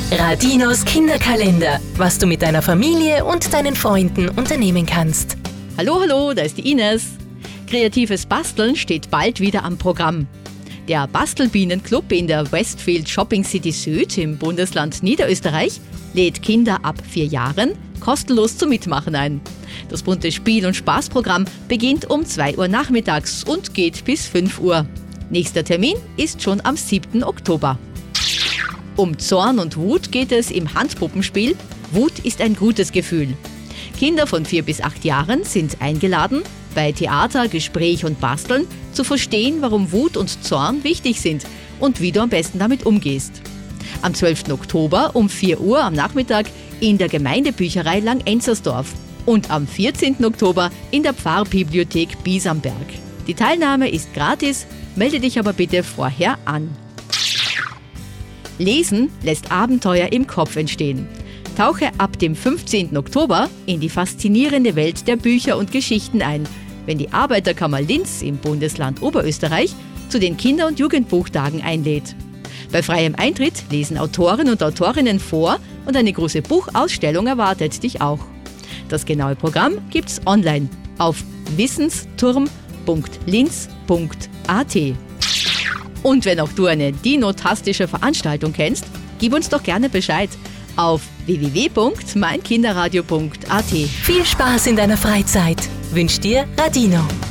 Radinos Kinderkalender, was du mit deiner Familie und deinen Freunden unternehmen kannst. Hallo, da ist die Ines. Kreatives Basteln steht bald wieder am Programm. Der Bastelbienenclub in der Westfield Shopping City Süd im Bundesland Niederösterreich lädt Kinder ab 4 Jahren kostenlos zum Mitmachen ein. Das bunte Spiel- und Spaßprogramm beginnt um 2 Uhr nachmittags und geht bis 5 Uhr. Nächster Termin ist schon am 7. Oktober. Um Zorn und Wut geht es im Handpuppenspiel Wut ist ein gutes Gefühl. Kinder von 4 bis 8 Jahren sind eingeladen, bei Theater, Gespräch und Basteln zu verstehen, warum Wut und Zorn wichtig sind und wie du am besten damit umgehst. Am 12. Oktober um 4 Uhr am Nachmittag in der Gemeindebücherei Langenzersdorf und am 14. Oktober in der Pfarrbibliothek Biesamberg. Die Teilnahme ist gratis, melde dich aber bitte vorher an. Lesen lässt Abenteuer im Kopf entstehen. Tauche ab dem 15. Oktober in die faszinierende Welt der Bücher und Geschichten ein, wenn die Arbeiterkammer Linz im Bundesland Oberösterreich zu den Kinder- und Jugendbuchtagen einlädt. Bei freiem Eintritt lesen Autoren und Autorinnen vor und eine große Buchausstellung erwartet dich auch. Das genaue Programm gibt's online auf wissensturm.linz.at. Und wenn auch du eine dinotastische Veranstaltung kennst, gib uns doch gerne Bescheid auf www.meinkinderradio.at. Viel Spaß in deiner Freizeit wünscht dir Radino.